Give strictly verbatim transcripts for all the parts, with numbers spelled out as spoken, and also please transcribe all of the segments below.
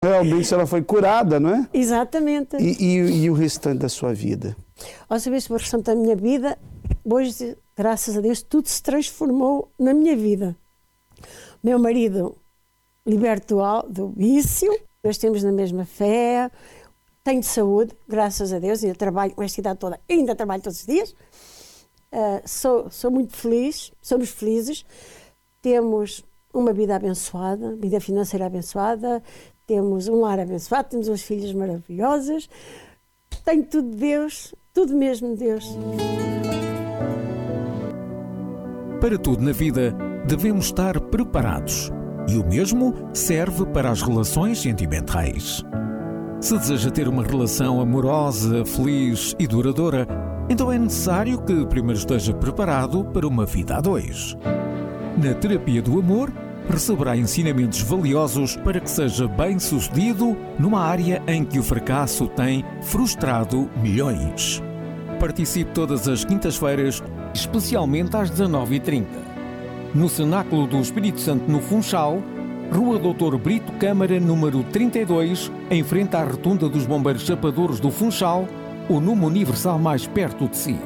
Realmente ela foi curada, não é? Exatamente. E, e, e o restante da sua vida? Ao saber se o restante da minha vida, hoje, graças a Deus, tudo se transformou na minha vida. Meu marido liberto do vício, nós temos na mesma fé, tenho saúde, graças a Deus, eu trabalho com esta idade toda, ainda trabalho todos os dias, uh, sou, sou muito feliz, somos felizes, temos uma vida abençoada, vida financeira abençoada, temos um lar abençoado, temos umas filhas maravilhosas, tenho tudo de Deus, tudo mesmo de Deus. Para tudo na vida, devemos estar preparados. E o mesmo serve para as relações sentimentais. Se deseja ter uma relação amorosa, feliz e duradoura, então é necessário que primeiro esteja preparado para uma vida a dois. Na terapia do amor, receberá ensinamentos valiosos para que seja bem-sucedido numa área em que o fracasso tem frustrado milhões. Participe todas as quintas-feiras, especialmente às dezanove e trinta. No Cenáculo do Espírito Santo, no Funchal, Rua doutor Brito Câmara, número trinta e dois, em frente à Rotunda dos Bombeiros Chapadores do Funchal, o número universal mais perto de si.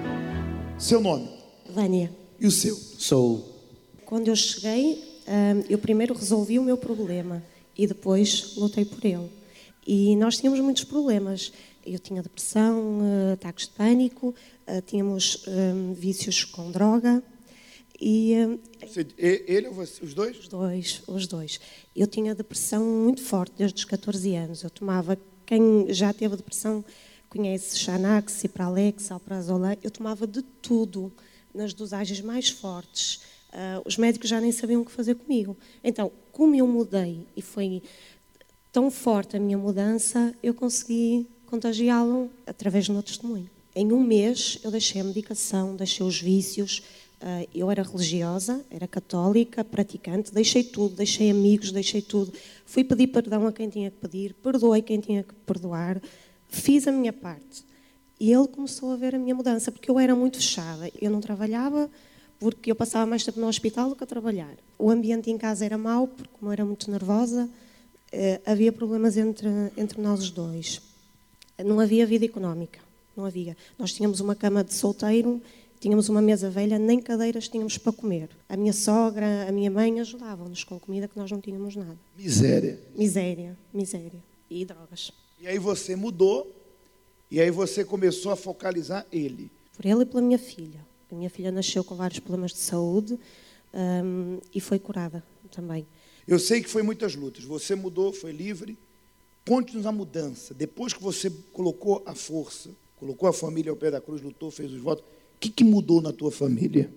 Seu nome? Vânia. E o seu? Sou. Quando eu cheguei, eu primeiro resolvi o meu problema e depois lutei por ele. E nós tínhamos muitos problemas. Eu tinha depressão, ataques de pânico, tínhamos vícios com droga. E, Você, ele ou você? Os dois? Os dois, os dois. Eu tinha depressão muito forte desde os catorze anos. Eu tomava, quem já teve depressão conhece Xanax, Cipralex, Alprazolam. Eu tomava de tudo, nas dosagens mais fortes. Uh, os médicos já nem sabiam o que fazer comigo. Então, como eu mudei e foi tão forte a minha mudança, eu consegui contagiá-lo através do meu testemunho. Em um mês, eu deixei a medicação, deixei os vícios. Uh, eu era religiosa, era católica, praticante, deixei tudo, deixei amigos, deixei tudo. Fui pedir perdão a quem tinha que pedir, perdoei quem tinha que perdoar, fiz a minha parte. E ele começou a ver a minha mudança, porque eu era muito fechada. Eu não trabalhava, porque eu passava mais tempo no hospital do que a trabalhar. O ambiente em casa era mau, porque como eu era muito nervosa, uh, havia problemas entre, entre nós os dois. Não havia vida económica, não havia. Nós tínhamos uma cama de solteiro, tínhamos uma mesa velha, nem cadeiras tínhamos para comer. A minha sogra, a minha mãe ajudavam-nos com comida que nós não tínhamos nada. Miséria. Miséria, miséria. E drogas. E aí você mudou, e aí você começou a focalizar ele. Por ele e pela minha filha. A minha filha nasceu com vários problemas de saúde um, e foi curada também. Eu sei que foi muitas lutas. Você mudou, foi livre. Conte-nos a mudança. Depois que você colocou a força, colocou a família ao pé da cruz, lutou, fez os votos, o que, que mudou na tua família?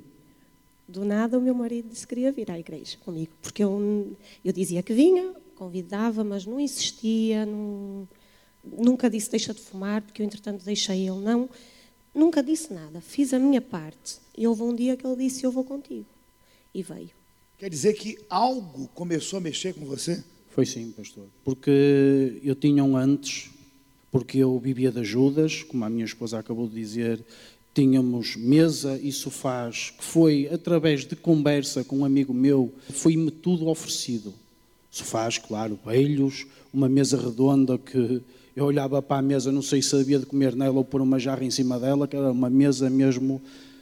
Do nada, o meu marido disse que queria vir à igreja comigo. Porque eu, eu dizia que vinha, convidava, mas não insistia, não, nunca disse deixa de fumar, porque eu, entretanto, deixei ele não. Nunca disse nada, fiz a minha parte. E houve um dia que ele disse, eu vou contigo. E veio. Quer dizer que algo começou a mexer com você? Foi sim, pastor. Porque eu tinha um antes, porque eu vivia de ajudas, como a minha esposa acabou de dizer. Tínhamos mesa e sofás, que foi através de conversa com um amigo meu, foi-me tudo oferecido. Sofás, claro, velhos, uma mesa redonda que eu olhava para a mesa, não sei se sabia de comer nela ou pôr uma jarra em cima dela, que era uma mesa mesmo,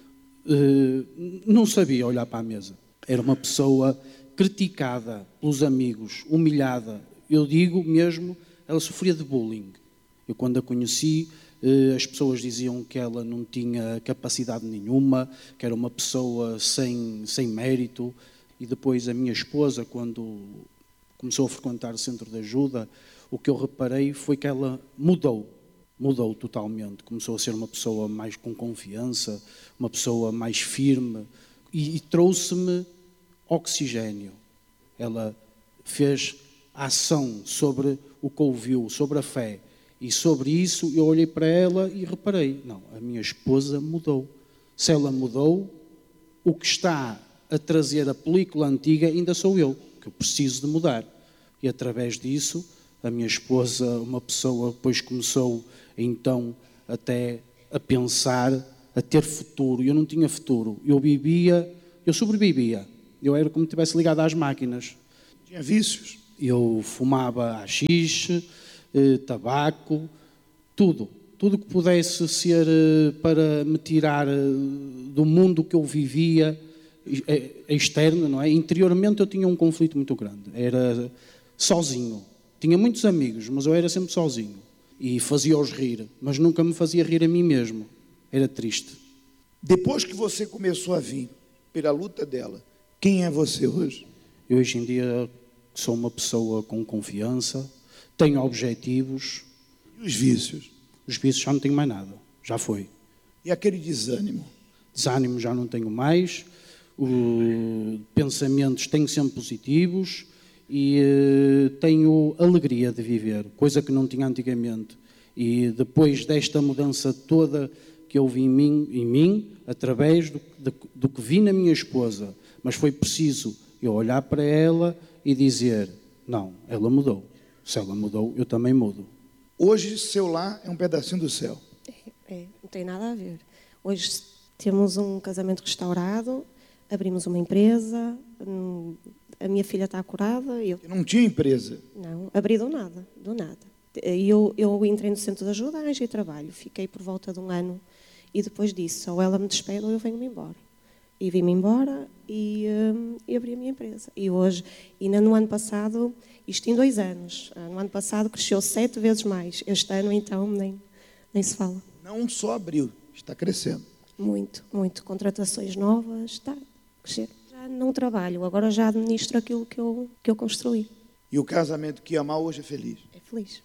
eh, não sabia olhar para a mesa. Era uma pessoa criticada pelos amigos, humilhada. Eu digo mesmo, ela sofria de bullying. Eu quando a conheci, as pessoas diziam que ela não tinha capacidade nenhuma, que era uma pessoa sem, sem mérito. E depois a minha esposa, quando começou a frequentar o centro de ajuda, o que eu reparei foi que ela mudou, mudou totalmente. Começou a ser uma pessoa mais com confiança, uma pessoa mais firme e, e trouxe-me oxigênio. Ela fez ação sobre o que ouviu, sobre a fé. E sobre isso eu olhei para ela e reparei, não, a minha esposa mudou. Se ela mudou, o que está a trazer a película antiga ainda sou eu, que eu preciso de mudar. E através disso, a minha esposa, uma pessoa, depois começou então até a pensar, a ter futuro. Eu não tinha futuro, eu vivia, eu sobrevivia. Eu era como se estivesse ligado às máquinas. Tinha vícios? Eu fumava haxixe, eh, tabaco, tudo. Tudo que pudesse ser eh, para me tirar eh, do mundo que eu vivia, eh, externo, não é? Interiormente eu tinha um conflito muito grande. Era sozinho. Tinha muitos amigos, mas eu era sempre sozinho. E fazia-os rir, mas nunca me fazia rir a mim mesmo. Era triste. Depois que você começou a vir pela luta dela, quem é você hoje? Eu hoje em dia sou uma pessoa com confiança, tenho objetivos. E os vícios? Os vícios já não tenho mais nada, já foi. E aquele desânimo? Desânimo já não tenho mais, o, pensamentos tenho sempre positivos e uh, tenho alegria de viver, coisa que não tinha antigamente. E depois desta mudança toda que eu vi em mim, em mim através do, de, do que vi na minha esposa, mas foi preciso eu olhar para ela e dizer, não, ela mudou. Se ela mudou, eu também mudo. Hoje, seu lar é um pedacinho do céu. É, é, não tem nada a ver. Hoje temos um casamento restaurado, abrimos uma empresa, a minha filha está curada. Eu... Não tinha empresa? Não, abri do nada, do nada. Eu, eu entrei no centro de ajuda, arranjei trabalho, fiquei por volta de um ano e depois disso, ou ela me despede ou eu venho-me embora. E vim-me embora e, um, e abri a minha empresa. E hoje, ainda no ano passado, isto em dois anos, no ano passado cresceu sete vezes mais. Este ano, então, nem, nem se fala. Não só abriu, está crescendo. Muito, muito. Contratações novas, está a crescer. Já não trabalho, agora já administro aquilo que eu, que eu construí. E o casamento que ia mal hoje é feliz? É feliz.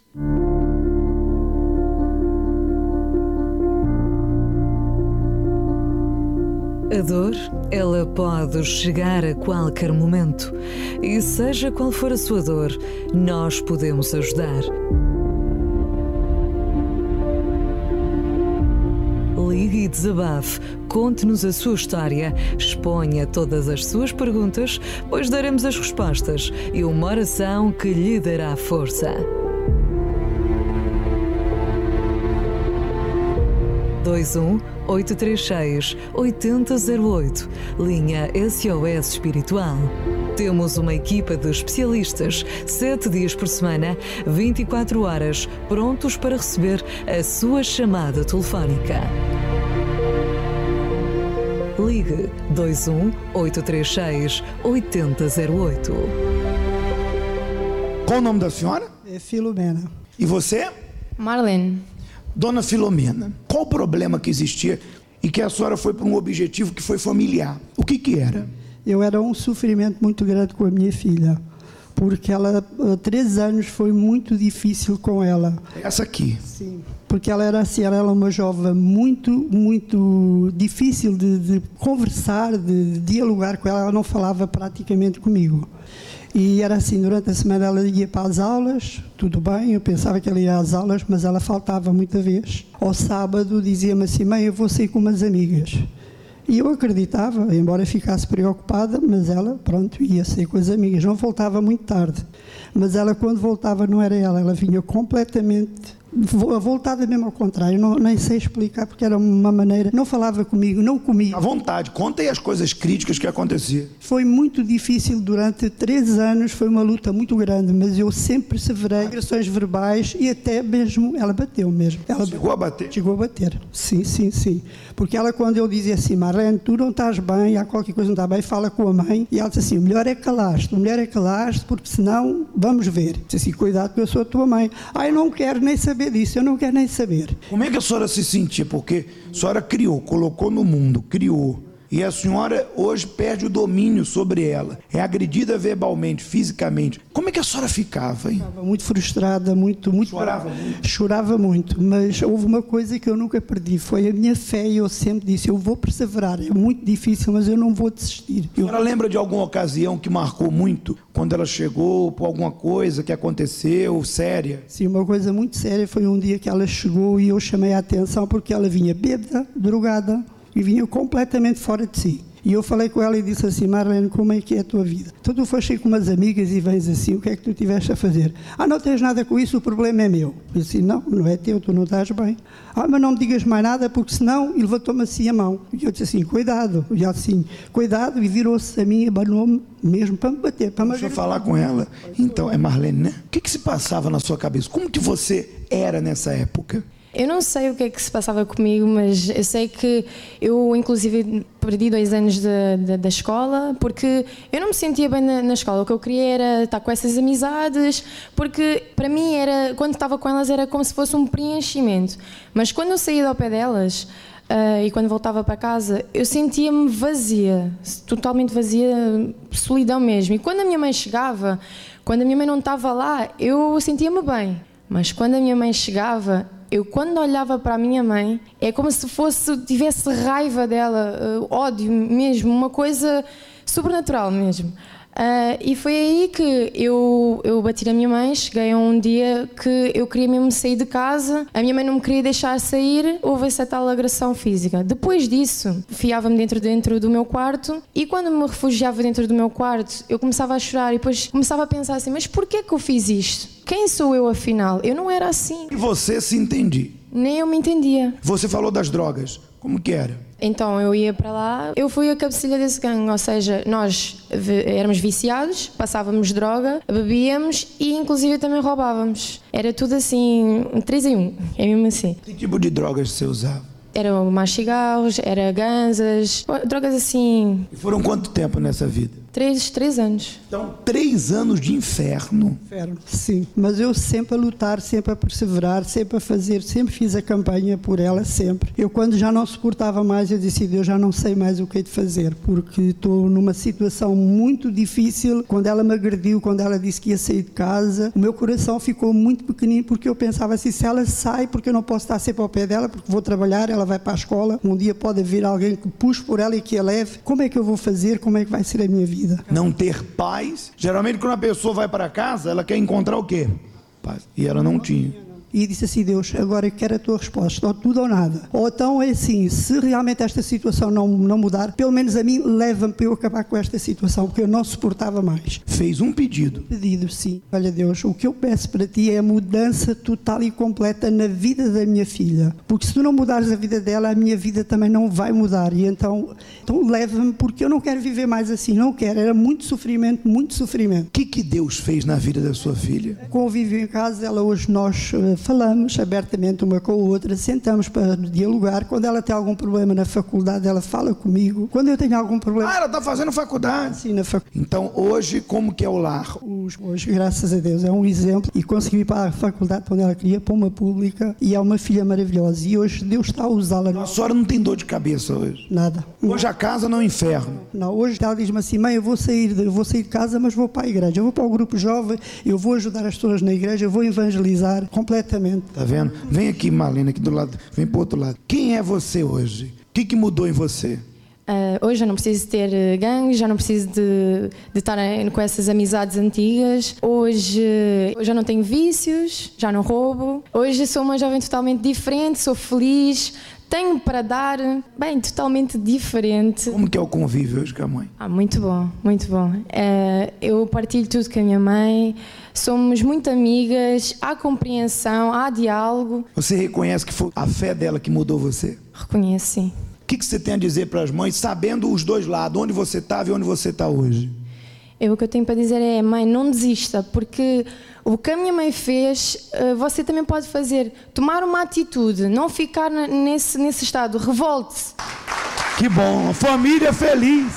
A dor, ela pode chegar a qualquer momento. E seja qual for a sua dor, nós podemos ajudar. Ligue e desabafe, conte-nos a sua história, exponha todas as suas perguntas, pois daremos as respostas e uma oração que lhe dará força. dois um oito três seis oito zero zero oito, linha S O S Espiritual. Temos uma equipa de especialistas, sete dias por semana, vinte e quatro horas, prontos para receber a sua chamada telefónica. Ligue dois um oito três seis oito zero zero oito. Qual o nome da senhora? É Filomena. E você? Marlene. Dona Filomena, qual o problema que existia e que a senhora foi para um objetivo que foi familiar? O que que era? Eu era um sofrimento muito grande com a minha filha, porque ela, há três anos, foi muito difícil com ela. Essa aqui? Sim, porque ela era assim, ela era uma jovem muito, muito difícil de, de conversar, de, de dialogar com ela, ela não falava praticamente comigo. E era assim, durante a semana ela ia para as aulas, tudo bem, eu pensava que ela ia às aulas, mas ela faltava muita vez. Ao sábado dizia-me assim, mãe, eu vou sair com umas amigas. E eu acreditava, embora ficasse preocupada, mas ela, pronto, ia sair com as amigas. Não voltava muito tarde. Mas ela, quando voltava, não era ela, ela vinha completamente... voltada mesmo ao contrário, não, nem sei explicar, porque era uma maneira, não falava comigo, não comia. À vontade, conta aí as coisas críticas que aconteciam. Foi muito difícil durante três anos, foi uma luta muito grande, mas eu sempre perseverei, agressões verbais e até mesmo, ela bateu mesmo. Ela chegou a bater? Chegou a bater, sim, sim, sim. Porque ela, quando eu dizia assim, Marlene, tu não estás bem, há qualquer coisa que não está bem, fala com a mãe, e ela disse assim, o melhor é calar-te, o melhor é calar-te, porque senão vamos ver. Disse assim, cuidado que eu sou a tua mãe. Ah, eu não quero nem saber disso, eu não quero nem saber. Como é que a senhora se sentia? Porque a senhora criou, colocou no mundo, criou. E a senhora hoje perde o domínio sobre ela. É agredida verbalmente, fisicamente. Como é que a senhora ficava, hein? Estava muito frustrada, muito, muito... Chorava muito? Chorava muito, mas houve uma coisa que eu nunca perdi, foi a minha fé, e eu sempre disse, eu vou perseverar, é muito difícil, mas eu não vou desistir. A senhora lembra de alguma ocasião que marcou muito, quando ela chegou, por alguma coisa que aconteceu, séria? Sim, uma coisa muito séria foi um dia que ela chegou e eu chamei a atenção porque ela vinha bêbada, drogada, e vinha completamente fora de si. E eu falei com ela e disse assim: Marlene, como é que é a tua vida? Então tu foste aí com umas amigas e vens assim, o que é que tu tiveste a fazer? Ah, não tens nada com isso, o problema é meu. Eu disse: não, não é teu, tu não estás bem. Ah, mas não me digas mais nada, porque senão... E levantou-me assim a mão. E eu disse assim: cuidado. E ela assim, cuidado, e virou-se a mim e abanou-me mesmo para me bater, para me Deixa eu agredir. falar com ela. Então, é Marlene, né? O que, que se passava na sua cabeça? Como que você era nessa época? Eu não sei o que é que se passava comigo, mas eu sei que eu, inclusive, perdi dois anos de, de, da escola porque eu não me sentia bem na, na escola. O que eu queria era estar com essas amizades, porque para mim, era, quando estava com elas, era como se fosse um preenchimento. Mas quando eu saía do pé delas uh, e quando voltava para casa, eu sentia-me vazia, totalmente vazia, solidão mesmo. E quando a minha mãe chegava, quando a minha mãe não estava lá, eu sentia-me bem. Mas quando a minha mãe chegava, eu quando olhava para a minha mãe, é como se fosse, tivesse raiva dela, uh, ódio mesmo, uma coisa sobrenatural mesmo. Uh, e foi aí que eu, eu bati na minha mãe. Cheguei a um dia que eu queria mesmo sair de casa, a minha mãe não me queria deixar sair, houve essa tal agressão física. Depois disso, fiava-me dentro, dentro do meu quarto, e quando me refugiava dentro do meu quarto, eu começava a chorar e depois começava a pensar assim: mas porquê que eu fiz isto? Quem sou eu afinal? Eu não era assim. E você se entendia? Nem eu me entendia. Você falou das drogas. Como que era? Então eu ia para lá, eu fui a cabecilha desse gangue, ou seja, nós éramos viciados, passávamos droga, bebíamos e inclusive também roubávamos. Era tudo assim, três em um, é mesmo assim. Que tipo de drogas você usava? Eram mais cigarros, era ganzas, drogas assim. E foram quanto tempo nessa vida? Três, três anos. Então, três anos de inferno. Inferno, sim. Mas eu sempre a lutar, sempre a perseverar, sempre a fazer, sempre fiz a campanha por ela, sempre. Eu, quando já não suportava mais, eu disse: eu já não sei mais o que é de fazer, porque estou numa situação muito difícil. Quando ela me agrediu, quando ela disse que ia sair de casa, o meu coração ficou muito pequenino, porque eu pensava assim: se ela sai, porque eu não posso estar sempre ao pé dela, porque vou trabalhar, ela vai para a escola, um dia pode haver alguém que puxe por ela e que a leve. Como é que eu vou fazer? Como é que vai ser a minha vida? Não ter paz. Geralmente quando a pessoa vai para casa, ela quer encontrar o quê? Paz. E ela não tinha. E disse assim: Deus, agora eu quero a tua resposta, ou tudo ou nada. Ou então é assim: se realmente esta situação não, não mudar, pelo menos a mim, leva-me para eu acabar com esta situação, porque eu não suportava mais. Fez um pedido. Pedido, sim. Olha, Deus, o que eu peço para ti é a mudança total e completa na vida da minha filha, porque se tu não mudares a vida dela, a minha vida também não vai mudar. E então, então leva-me, porque eu não quero viver mais assim, não quero. Era muito sofrimento, muito sofrimento. O que, que Deus fez na vida da sua filha? Convívio em casa, ela hoje nós uh, falamos abertamente uma com a outra, sentamos para dialogar. Quando ela tem algum problema na faculdade, ela fala comigo. Quando eu tenho algum problema... Ah, ela está fazendo faculdade. Sim, na faculdade. Então, hoje, como que é o lar? Hoje, graças a Deus, é um exemplo. E consegui ir para a faculdade quando ela queria, para uma pública. E é uma filha maravilhosa. E hoje Deus está a usá-la. A senhora não tem dor de cabeça hoje? Nada. Hoje a casa não é um inferno? Não, hoje ela diz-me assim: mãe, eu vou sair de, eu vou sair de casa, mas vou para a igreja. Eu vou para o grupo jovem, eu vou ajudar as pessoas na igreja, eu vou evangelizar completamente. Tá vendo? Vem aqui, Marlene, aqui do lado, vem para o outro lado. Quem é você hoje? O que, que mudou em você? Uh, hoje já não preciso ter gangues, já não preciso de, de estar com essas amizades antigas. Hoje eu já não tenho vícios, já não roubo. Hoje sou uma jovem totalmente diferente, sou feliz, tenho para dar, bem, totalmente diferente. Como que é o convívio hoje com a mãe? Ah, muito bom, muito bom. Uh, eu partilho tudo com a minha mãe, somos muito amigas, há compreensão, há diálogo. Você reconhece que foi a fé dela que mudou você? Reconheço, sim. O que, que você tem a dizer para as mães, sabendo os dois lados, onde você estava e onde você está hoje? Eu, o que eu tenho para dizer é: mãe, não desista, porque o que a minha mãe fez, você também pode fazer. Tomar uma atitude, não ficar nesse, nesse estado, revolte-se. Que bom, família feliz.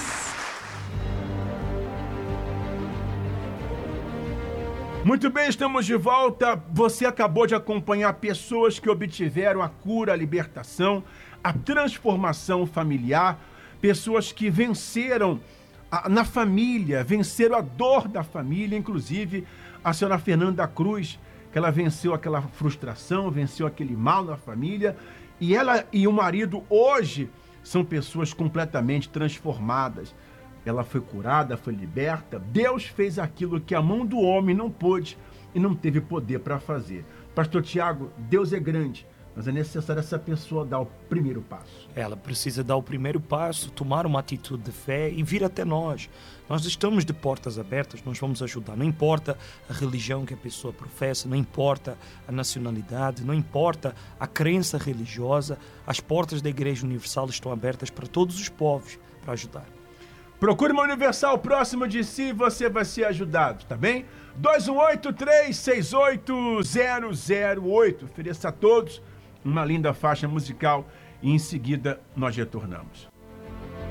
Muito bem, estamos de volta. Você acabou de acompanhar pessoas que obtiveram a cura, a libertação, a transformação familiar, pessoas que venceram a, na família, venceram a dor da família, inclusive a senhora Fernanda Cruz, que ela venceu aquela frustração, venceu aquele mal na família, e ela e o marido hoje são pessoas completamente transformadas. Ela foi curada, foi liberta. Deus fez aquilo que a mão do homem não pôde e não teve poder para fazer. Pastor Tiago, Deus é grande. Mas é necessário essa pessoa dar o primeiro passo. Ela precisa dar o primeiro passo, tomar uma atitude de fé e vir até nós. Nós estamos de portas abertas, nós vamos ajudar. Não importa a religião que a pessoa professa, não importa a nacionalidade, não importa a crença religiosa, as portas da Igreja Universal estão abertas para todos os povos para ajudar. Procure uma Universal próximo de si e você vai ser ajudado, tá bem? dois um oito, três seis oito, zero zero oito. Ofereça a todos uma linda faixa musical e em seguida nós retornamos.